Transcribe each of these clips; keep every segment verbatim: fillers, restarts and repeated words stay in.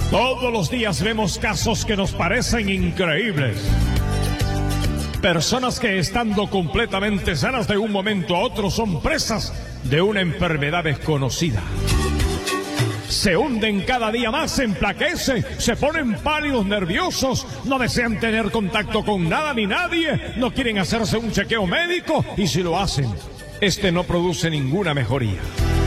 Todos los días vemos casos que nos parecen increíbles. Personas que estando completamente sanas de un momento a otro son presas de una enfermedad desconocida. Se hunden cada día más, se emplaquecen, se ponen pálidos, nerviosos, no desean tener contacto con nada ni nadie, no quieren hacerse un chequeo médico y si lo hacen, este no produce ninguna mejoría.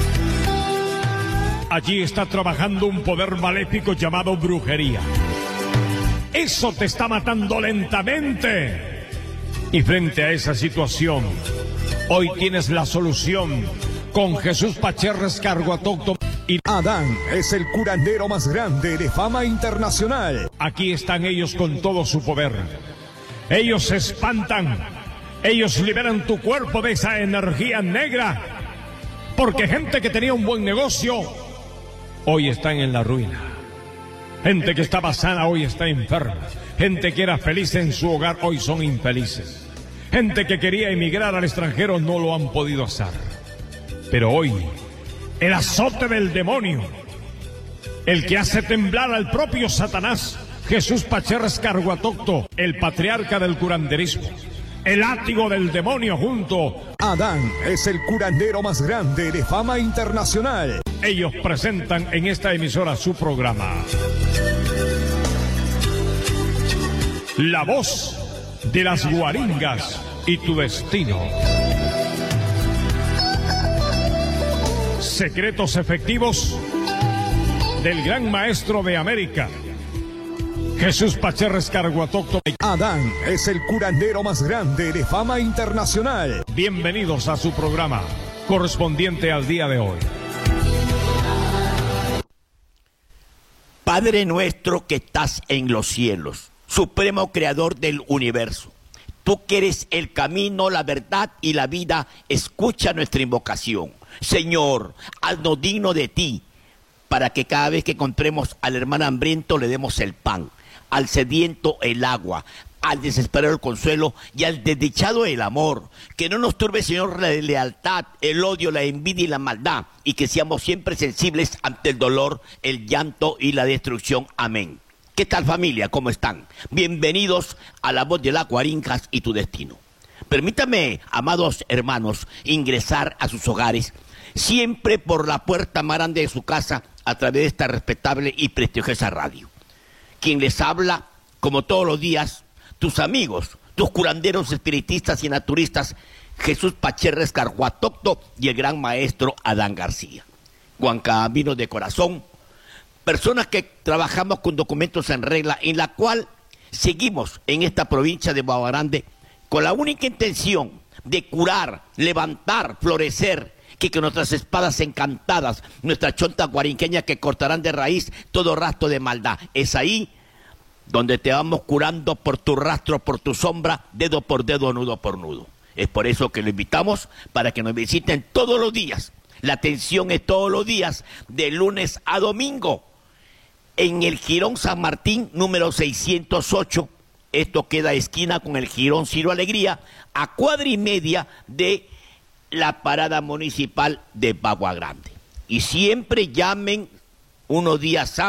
Allí está trabajando un poder maléfico llamado brujería. Eso te está matando lentamente. Y frente a esa situación, hoy tienes la solución con Jesús Pacherres Carguatoto. Y Adán es el curandero más grande de fama internacional. Aquí están ellos con todo su poder. Ellos se espantan. Ellos liberan tu cuerpo de esa energía negra. Porque gente que tenía un buen negocio, hoy están en la ruina. Gente que estaba sana, hoy está enferma. Gente que era feliz en su hogar, hoy son infelices. Gente que quería emigrar al extranjero, no lo han podido hacer. Pero hoy, el azote del demonio, el que hace temblar al propio Satanás, Jesús Pacherres Carguatoto, el patriarca del curanderismo, el látigo del demonio junto. Adán es el curandero más grande de fama internacional. Ellos presentan en esta emisora su programa. La voz de las guaringas y tu destino. Secretos efectivos del gran maestro de América, Jesús Pacherres Carguatoto. Adán es el curandero más grande de fama internacional. Bienvenidos a su programa correspondiente al día de hoy. Padre nuestro que estás en los cielos, supremo creador del universo, tú que eres el camino, la verdad y la vida, escucha nuestra invocación. Señor, haznos digno de ti, para que cada vez que encontremos al hermano hambriento le demos el pan, al sediento el agua, al desesperado el consuelo y al desdichado el amor. Que no nos turbe, Señor, la lealtad, el odio, la envidia y la maldad, y que seamos siempre sensibles ante el dolor, el llanto y la destrucción. Amén. ¿Qué tal, familia? ¿Cómo están? Bienvenidos a La Voz de las Guaringas y tu destino. Permítame, amados hermanos, ingresar a sus hogares, siempre por la puerta más grande de su casa, a través de esta respetable y prestigiosa radio. Quien les habla, como todos los días, tus amigos, tus curanderos espiritistas y naturistas, Jesús Pacherres Carguatoto y el gran maestro Adán García. Guancaminos de corazón, personas que trabajamos con documentos en regla, en la cual seguimos en esta provincia de Boa Grande con la única intención de curar, levantar, florecer, que con nuestras espadas encantadas, nuestra chonta guarinqueña que cortarán de raíz todo rastro de maldad. Es ahí donde te vamos curando por tu rastro, por tu sombra, dedo por dedo, nudo por nudo. Es por eso que lo invitamos para que nos visiten todos los días. La atención es todos los días, de lunes a domingo, en el Jirón San Martín, número seiscientos ocho. Esto queda esquina con el Jirón Ciro Alegría, a cuadra y media de la parada municipal de Boa Grande. Y siempre llamen unos días antes.